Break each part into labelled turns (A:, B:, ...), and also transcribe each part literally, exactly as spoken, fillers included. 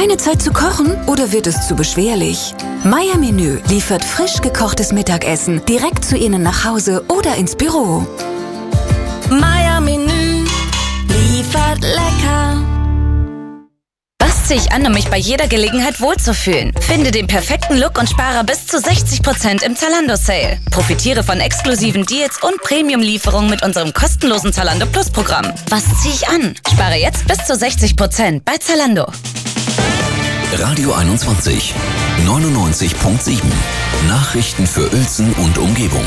A: Keine Zeit zu kochen oder wird es zu beschwerlich? Meier Menü liefert frisch gekochtes Mittagessen direkt zu Ihnen nach Hause oder ins Büro.
B: Meier Menü liefert lecker.
C: Was ziehe ich an, um mich bei jeder Gelegenheit wohlzufühlen? Finde den perfekten Look und spare bis zu sechzig Prozent im Zalando-Sale. Profitiere von exklusiven Deals und Premium-Lieferungen mit unserem kostenlosen Zalando Plus-Programm. Was ziehe ich an? Spare jetzt bis zu sechzig Prozent bei Zalando.
D: Radio einundzwanzig, neunundneunzig Komma sieben. Nachrichten für Uelzen und Umgebung.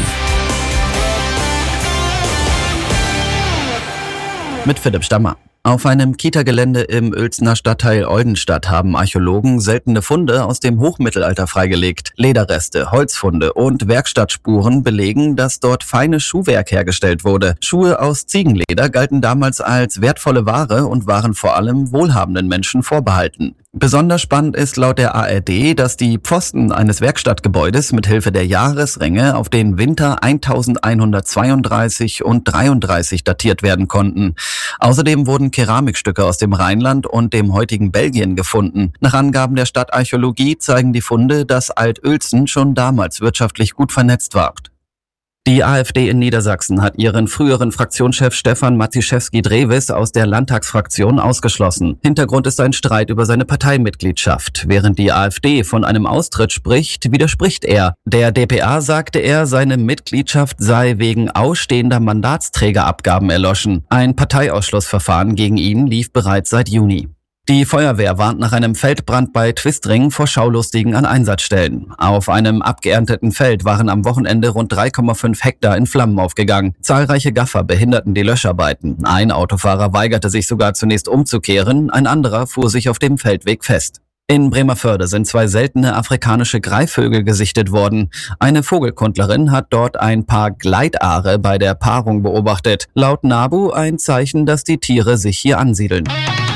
E: Mit Philipp Stammer. Auf einem Kita-Gelände im Uelzener Stadtteil Oldenstadt haben Archäologen seltene Funde aus dem Hochmittelalter freigelegt. Lederreste, Holzfunde und Werkstattspuren belegen, dass dort feines Schuhwerk hergestellt wurde. Schuhe aus Ziegenleder galten damals als wertvolle Ware und waren vor allem wohlhabenden Menschen vorbehalten. Besonders spannend ist laut der A R D, dass die Pfosten eines Werkstattgebäudes mit Hilfe der Jahresringe auf den Winter elfhundertzweiunddreißig und dreiunddreißig datiert werden konnten. Außerdem wurden Keramikstücke aus dem Rheinland und dem heutigen Belgien gefunden. Nach Angaben der Stadtarchäologie zeigen die Funde, dass Alt-Uelzen schon damals wirtschaftlich gut vernetzt war. Die AfD in Niedersachsen hat ihren früheren Fraktionschef Stefan Matiszewski-Drewes aus der Landtagsfraktion ausgeschlossen. Hintergrund ist ein Streit über seine Parteimitgliedschaft. Während die AfD von einem Austritt spricht, widerspricht er. Der d p a sagte er, seine Mitgliedschaft sei wegen ausstehender Mandatsträgerabgaben erloschen. Ein Parteiausschlussverfahren gegen ihn lief bereits seit Juni. Die Feuerwehr warnt nach einem Feldbrand bei Twistring vor Schaulustigen an Einsatzstellen. Auf einem abgeernteten Feld waren am Wochenende rund drei Komma fünf Hektar in Flammen aufgegangen. Zahlreiche Gaffer behinderten die Löscharbeiten. Ein Autofahrer weigerte sich sogar zunächst umzukehren, ein anderer fuhr sich auf dem Feldweg fest. In Bremervörde sind zwei seltene afrikanische Greifvögel gesichtet worden. Eine Vogelkundlerin hat dort ein Paar Gleitaare bei der Paarung beobachtet. Laut NABU ein Zeichen, dass die Tiere sich hier ansiedeln.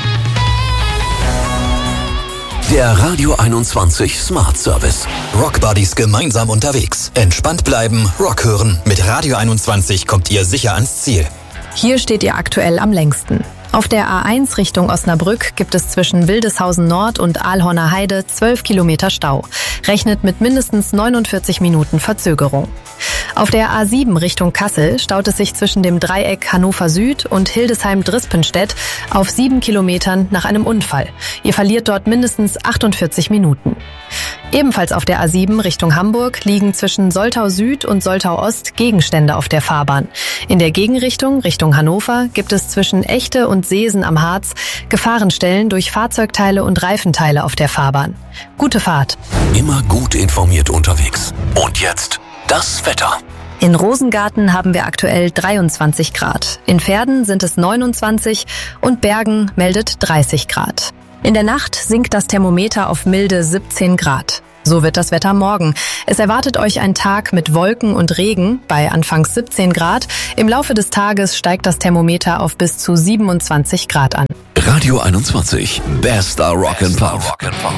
D: Der Radio einundzwanzig Smart Service.
F: Rock Buddies gemeinsam unterwegs. Entspannt bleiben, Rock hören. Mit Radio einundzwanzig kommt ihr sicher ans Ziel.
G: Hier steht ihr aktuell am längsten. Auf der A eins Richtung Osnabrück gibt es zwischen Wildeshausen Nord und Aalhorner Heide zwölf Kilometer Stau. Rechnet mit mindestens neunundvierzig Minuten Verzögerung. Auf der A sieben Richtung Kassel staut es sich zwischen dem Dreieck Hannover Süd und Hildesheim-Drispenstedt auf sieben Kilometern nach einem Unfall. Ihr verliert dort mindestens achtundvierzig Minuten. Ebenfalls auf der A sieben Richtung Hamburg liegen zwischen Soltau Süd und Soltau Ost Gegenstände auf der Fahrbahn. In der Gegenrichtung Richtung Hannover gibt es zwischen Echte und Seesen am Harz Gefahrenstellen durch Fahrzeugteile und Reifenteile auf der Fahrbahn. Gute Fahrt.
D: Immer gut informiert unterwegs. Und jetzt das Wetter.
G: In Rosengarten haben wir aktuell dreiundzwanzig Grad. In Verden sind es neunundzwanzig und Bergen meldet dreißig Grad. In der Nacht sinkt das Thermometer auf milde siebzehn Grad. So wird das Wetter morgen. Es erwartet euch ein Tag mit Wolken und Regen bei anfangs siebzehn Grad. Im Laufe des Tages steigt das Thermometer auf bis zu siebenundzwanzig Grad an.
D: Radio einundzwanzig. Bester Rock'n'Pop.